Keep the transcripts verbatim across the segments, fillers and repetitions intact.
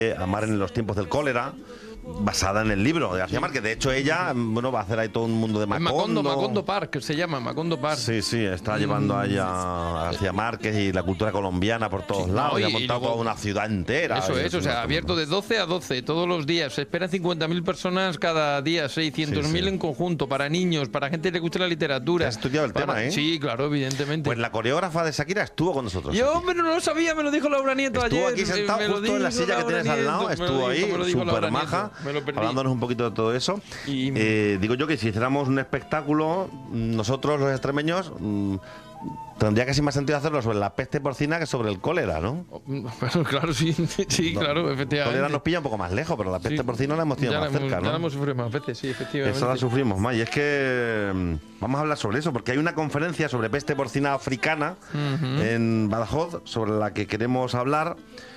Amar en los tiempos del cólera, basada en el libro de García Márquez. De hecho, ella, bueno, va a hacer ahí todo un mundo de Macondo. Macondo, Macondo Park, se llama Macondo Park. Sí, sí, está llevando ahí a García Márquez y la cultura colombiana por todos Sí, lados. no, y, y- ha y montado luego- toda una ciudad entera. Eso Y es, o una sea, cosa, abierto ¿no? de doce a doce todos los días. Se esperan cincuenta mil personas cada día, seiscientos mil Sí, sí. en conjunto, para niños, para gente que le guste la literatura. ¿Has estudiado el Para- tema, eh? Sí, claro, evidentemente. Pues la coreógrafa de Shakira estuvo con nosotros. Yo, aquí. hombre, no lo sabía, me lo dijo Laura Nieto Estuvo ayer. aquí me- sentado me lo justo en la dijo silla que Laura tienes al lado. Nieto, me lo Estuvo dijo, me lo ahí, dijo Laura súper maja, Nieto, me lo perdí. hablándonos un poquito de todo eso. Y- Eh, digo yo que si hiciéramos un espectáculo, nosotros los extremeños, mm, tendría casi más sentido hacerlo sobre la peste porcina que sobre el cólera, ¿no? Bueno, claro, sí, sí, No, claro, el efectivamente. cólera nos pilla un poco más lejos, pero la peste Sí, porcina la hemos tenido ya más la hemos- cerca, Ya la ¿no? hemos sufrido más veces, sí, efectivamente. Eso la sufrimos más. Y es que mm, vamos a hablar sobre eso, porque hay una conferencia sobre peste porcina africana en Badajoz, sobre la que queremos hablar.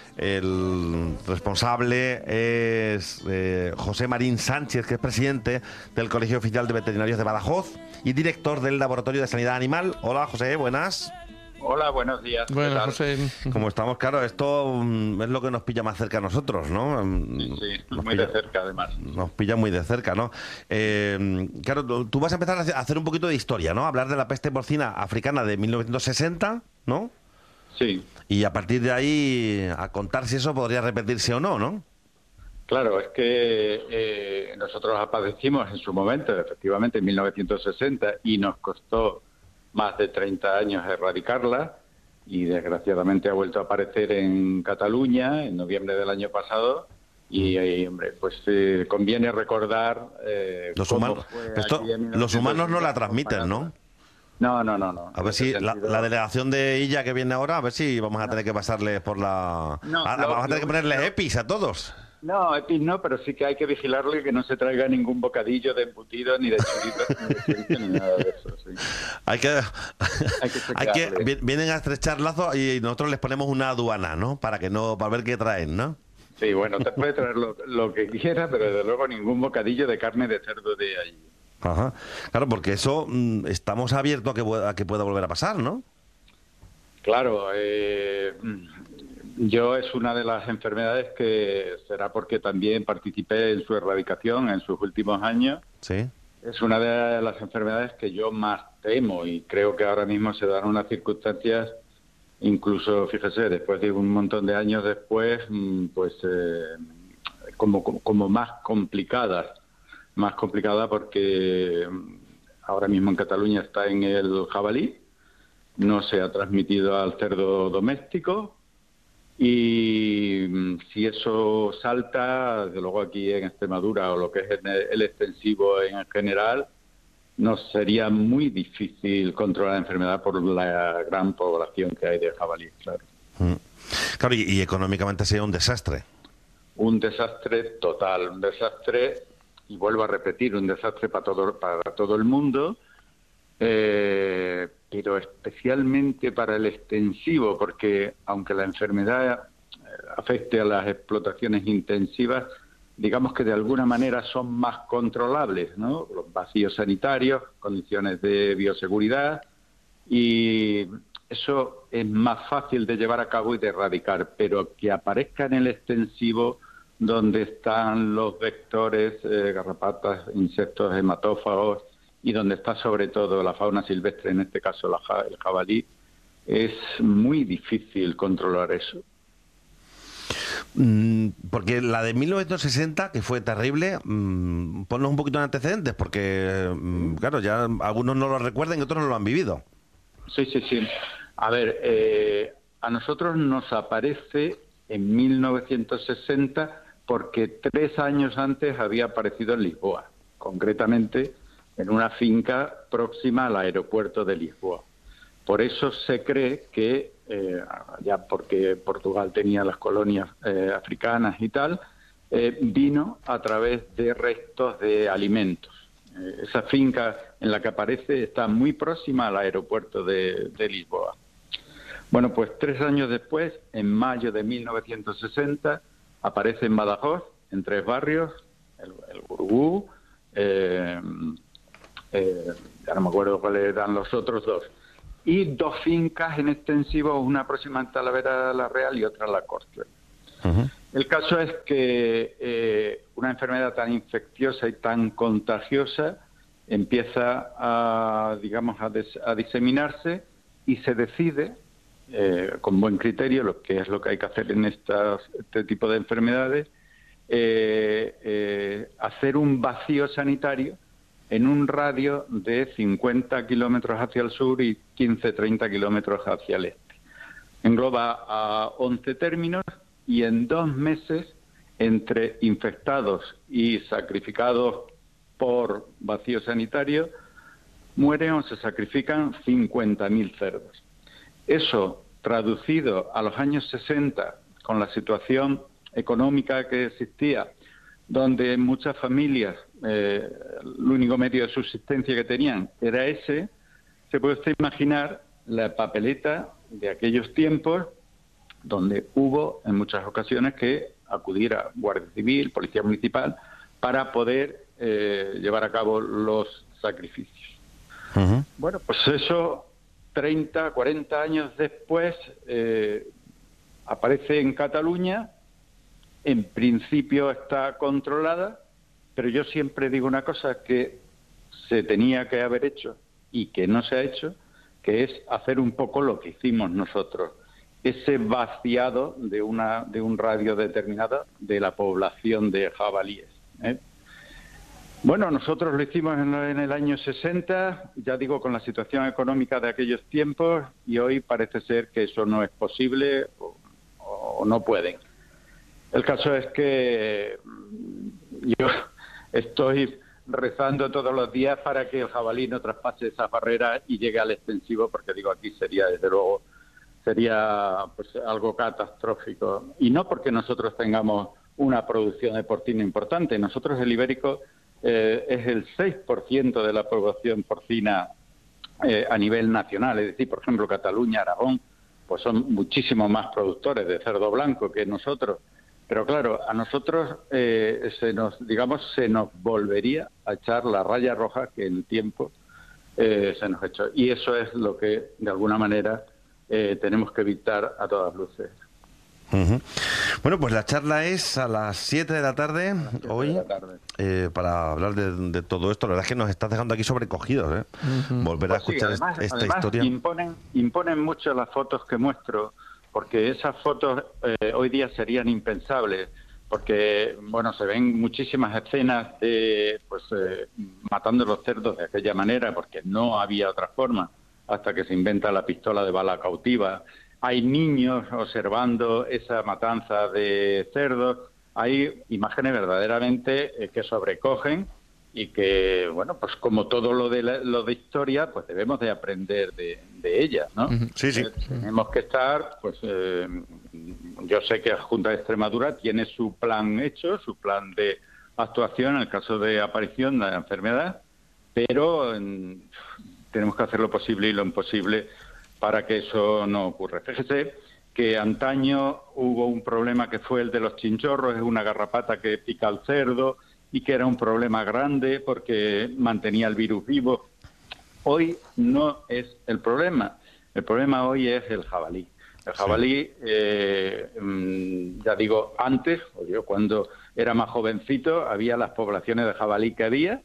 El responsable es eh, José Marín Sánchez, que es presidente del Colegio Oficial de Veterinarios de Badajoz y director del Laboratorio de Sanidad Animal. Hola, José, buenas. Hola, buenos días. ¿qué Bueno, tal? José, ¿Cómo estamos? Claro, esto mm, es lo que nos pilla más cerca a nosotros, ¿no? Mm, Sí, sí, nos muy pilla- de cerca además. Nos pilla muy de cerca, ¿no? Eh, claro, tú tú vas a empezar a hacer- a hacer un poquito de historia, ¿no? Hablar de la peste porcina africana de mil novecientos sesenta, ¿no? Sí, Y a partir de ahí a contar si eso podría repetirse o no, ¿no? claro, es que eh, nosotros la padecimos en su momento, efectivamente, en mil novecientos sesenta, y nos costó más de treinta años erradicarla, y desgraciadamente ha vuelto a aparecer en Cataluña en noviembre del año pasado. Y, eh, hombre, pues eh, conviene recordar eh, Los cómo humanos, fue esto, aquí en los humanos no la mil novecientos sesenta transmiten, ¿no? No, no, no, no. A ver si la, la delegación de Illa que viene ahora, a ver si vamos a tener que pasarles por la... No, Ah, lo- vamos a tener que lo- ponerles lo- EPIs a todos. No, EPIs no, pero sí que hay que vigilarle que no se traiga ningún bocadillo de embutido, ni de chorizo, ni de chorizo, ni nada de eso. Sí. Hay que, Hay que hay que chequearle. vi- vienen a estrechar lazos y nosotros les ponemos una aduana, ¿no? Para que no, para ver qué traen, ¿no? Sí, bueno, te puede traer lo, lo que quiera, pero desde luego ningún bocadillo de carne de cerdo de allí. Ajá. Claro, porque eso mm, estamos abiertos a que, pueda- a que pueda volver a pasar, ¿no? Claro, eh, yo es una de las enfermedades que será porque también participé en su erradicación en sus últimos años. Sí. Es una de las enfermedades que yo más temo y creo que ahora mismo se dan unas circunstancias, incluso, fíjese, después de un montón de años después, mm, pues eh, como, como, como más complicadas, más complicada porque mm, ahora mismo en Cataluña está en el jabalí, no se ha transmitido al cerdo doméstico y mm, si eso salta, desde luego aquí en Extremadura o lo que es el, el extensivo en general, nos sería muy difícil controlar la enfermedad por la gran población que hay de jabalí, claro. Mm. Claro, y, y económicamente sería un desastre. Un desastre total, un desastre, y vuelvo a repetir, un desastre para todo, para todo el mundo, eh, pero especialmente para el extensivo, porque aunque la enfermedad eh, afecte a las explotaciones intensivas, digamos que de alguna manera son más controlables, ¿no? Los vacíos sanitarios, condiciones de bioseguridad, y eso es más fácil de llevar a cabo y de erradicar, pero que aparezca en el extensivo donde están los vectores, eh, garrapatas, insectos hematófagos, y donde está sobre todo la fauna silvestre, en este caso la ja- el jabalí, es muy difícil controlar eso. Mm, porque la de mil novecientos sesenta, que fue terrible, mm, ponnos un poquito en antecedentes, porque, mm, claro, ya algunos no lo recuerdan y otros no lo han vivido. Sí, sí, sí. A ver, eh, a nosotros nos aparece en mil novecientos sesenta porque tres años antes había aparecido en Lisboa, concretamente en una finca próxima al aeropuerto de Lisboa. Por eso se cree que, eh, ya porque Portugal tenía las colonias eh, africanas y tal, eh, vino a través de restos de alimentos. Eh, esa finca en la que aparece está muy próxima al aeropuerto de, de Lisboa. Bueno, pues tres años después, en mayo de mil novecientos sesenta, aparece en Badajoz, en tres barrios, el, el Gurugú, eh, eh, ya no me acuerdo cuáles eran los otros dos, y dos fincas en extensivo, una próxima en Talavera la Real y otra en la Corte. Ujú. El caso es que eh, una enfermedad tan infecciosa y tan contagiosa empieza a, digamos, a, des, a diseminarse y se decide, eh, con buen criterio, lo que es lo que hay que hacer en estas, este tipo de enfermedades, eh, eh, hacer un vacío sanitario en un radio de cincuenta kilómetros hacia el sur y quince a treinta kilómetros hacia el este. Engloba a once términos y en dos meses, entre infectados y sacrificados por vacío sanitario, mueren o se sacrifican cincuenta mil cerdos. Eso, traducido a los años sesenta, con la situación económica que existía, donde muchas familias, eh, el único medio de subsistencia que tenían era ese, se puede usted imaginar la papeleta de aquellos tiempos, donde hubo en muchas ocasiones que acudir a Guardia Civil, Policía Municipal, para poder eh, llevar a cabo los sacrificios. Uh-huh. Bueno, pues eso, treinta, cuarenta años después, eh, aparece en Cataluña. En principio está controlada, pero yo siempre digo una cosa que se tenía que haber hecho y que no se ha hecho, que es hacer un poco lo que hicimos nosotros, ese vaciado de una de un radio determinado de la población de jabalíes, ¿eh? Bueno, nosotros lo hicimos en, en el año sesenta, ya digo, con la situación económica de aquellos tiempos, y hoy parece ser que eso no es posible o, o no pueden. El caso es que yo estoy rezando todos los días para que el jabalí no traspase esa barrera y llegue al extensivo, porque digo, aquí sería, desde luego, sería pues algo catastrófico. Y no porque nosotros tengamos una producción de porcino importante. Nosotros, el ibérico, eh, es el seis por ciento de la población porcina eh, a nivel nacional. Es decir, por ejemplo, Cataluña, Aragón, pues son muchísimos más productores de cerdo blanco que nosotros. Pero claro, a nosotros eh, se nos, digamos, se nos volvería a echar la raya roja que en tiempo eh, se nos echó. Y eso es lo que, de alguna manera, eh, tenemos que evitar a todas luces. Uh-huh. Bueno, pues la charla es a las siete de la tarde hoy, de la tarde. Eh, para hablar de, de todo esto. La verdad es que nos estás dejando aquí sobrecogidos, ¿eh? Uh-huh. Volver pues a escuchar sí, además, esta además historia. Imponen, imponen mucho las fotos que muestro, porque esas fotos eh, hoy día serían impensables, porque bueno, se ven muchísimas escenas de pues eh, matando los cerdos de aquella manera, porque no había otra forma, hasta que se inventa la pistola de bala cautiva. Hay niños observando esa matanza de cerdos. Hay imágenes verdaderamente eh, que sobrecogen y que, bueno, pues como todo lo de la, lo de historia, pues debemos de aprender de, de ellas, ¿no? Sí, sí. Eh, tenemos que estar, pues eh, yo sé que la Junta de Extremadura tiene su plan hecho, su plan de actuación en el caso de aparición de la enfermedad, pero eh, tenemos que hacer lo posible y lo imposible para que eso no ocurra. Fíjese que antaño hubo un problema que fue el de los chinchorros, es una garrapata que pica al cerdo, y que era un problema grande porque mantenía el virus vivo. Hoy no es el problema. El problema hoy es el jabalí. El jabalí, eh, ya digo, antes, o yo cuando era más jovencito, había las poblaciones de jabalí que había,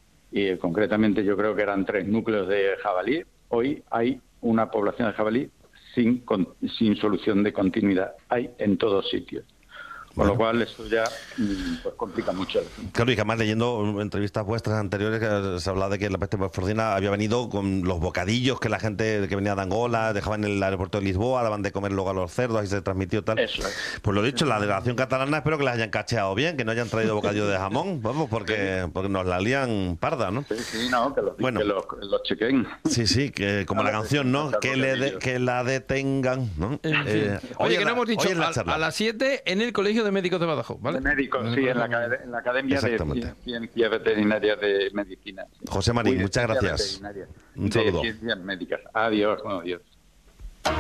y eh, concretamente yo creo que eran tres núcleos de jabalí. Hoy hay una población de jabalí sin, con, sin solución de continuidad. Hay en todos sitios. Con bueno. lo cual eso ya pues, complica mucho. Claro, y que además leyendo entrevistas vuestras anteriores que se hablaba de que la peste porcina había venido con los bocadillos que la gente que venía de Angola dejaban en el aeropuerto de Lisboa, daban de comer luego a los cerdos y se transmitió tal. Eso es. Pues lo dicho, la delegación catalana espero que las hayan cacheado bien, que no hayan traído bocadillo de jamón, vamos, porque, sí. porque nos la lían parda, ¿no? Sí, sí, no, que los, bueno, que los, los chequen. Sí, sí, que como ah, la canción, ¿no? Que, le de, que la detengan, ¿no? En fin. eh, Oye, que no hemos dicho, a, a las siete en el Colegio de Médicos de Badajoz, ¿vale? De médicos, sí, en la, en la Academia de Ciencias Veterinarias de Medicina. Sí. José Marín, muchas gracias. Un saludo. De Ciencias Médicas. Adiós, bueno, adiós.